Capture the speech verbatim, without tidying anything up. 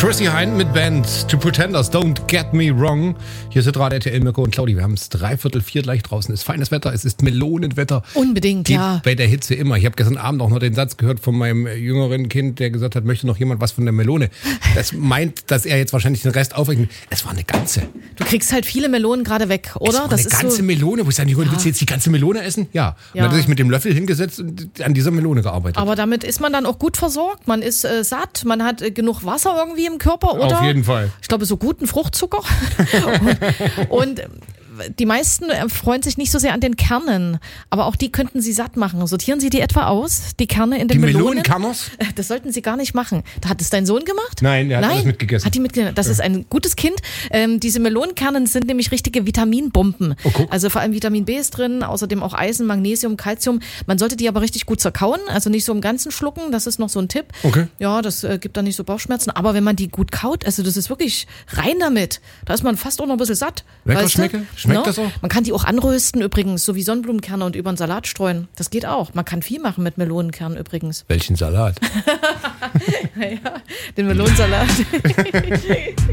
Chrissy Hynde mit Band To Pretenders, Don't Get Me Wrong. Hier sind gerade R T L, Mirko und Claudi. Wir haben es dreiviertel vier gleich draußen. Es ist feines Wetter, es ist Melonenwetter. Unbedingt, Geht ja. bei der Hitze immer. Ich habe gestern Abend auch noch den Satz gehört von meinem jüngeren Kind, der gesagt hat, möchte noch jemand was von der Melone. Das meint, dass er jetzt wahrscheinlich den Rest aufrechnet. Es war eine ganze. Du kriegst halt viele Melonen gerade weg, oder? Es war das eine ist ganze so Melone. Wo ich sage, ja. Willst du jetzt die ganze Melone essen? Ja. Und Ja. dann hat er sich mit dem Löffel hingesetzt und an dieser Melone gearbeitet. Aber damit ist man dann auch gut versorgt. Man ist äh, satt, man hat äh, genug Wasser irgendwie im Körper, oder? Auf jeden Fall. Ich glaube, so guten Fruchtzucker. und, und die meisten freuen sich nicht so sehr an den Kernen, aber auch die könnten sie satt machen. Sortieren Sie die etwa aus, die Kerne in den Die Melonen? Melonenkerners? Das sollten Sie gar nicht machen. Hat es dein Sohn gemacht? Nein, der hat alles mitgegessen. Hat die mitgegessen. Das ist ein gutes Kind. Ähm, diese Melonenkerne sind nämlich richtige Vitaminbomben. Oh, guck. Also vor allem Vitamin B ist drin, außerdem auch Eisen, Magnesium, Calcium. Man sollte die aber richtig gut zerkauen, also nicht so im Ganzen schlucken. Das ist noch so ein Tipp. Okay. Ja, das äh, gibt dann nicht so Bauchschmerzen. Aber wenn man die gut kaut, also das ist wirklich rein damit. Da ist man fast auch noch ein bisschen satt. Lecker weißt du? schmecke? Schmeckt Ja? das auch? Man kann die auch anrösten übrigens, so wie Sonnenblumenkerne und über einen Salat streuen. Das geht auch. Man kann viel machen mit Melonenkernen übrigens. Welchen Salat? Ja, den Melonensalat.